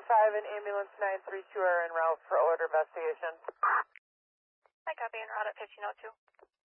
and ambulance 932 are en route for order investigation. I copy en route at 1502.